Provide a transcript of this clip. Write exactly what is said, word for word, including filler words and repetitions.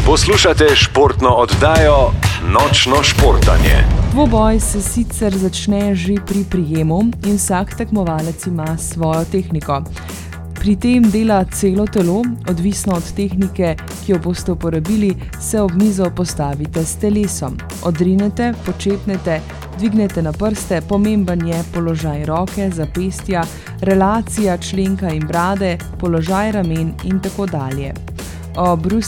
Poslušate športno oddajo Nočno športanje. Dvoboj se sicer začne že pri prijemu in vsak tekmovalec ima svojo tehniko. Pri tem dela celo telo, odvisno od tehnike, ki jo boste uporabili, se ob mizo postavite s telesom. Odrinete, početnete, dvignete na prste, pomemben je položaj roke, zapestja, relacija členka in brade, položaj ramen in tako dalje. O Bruce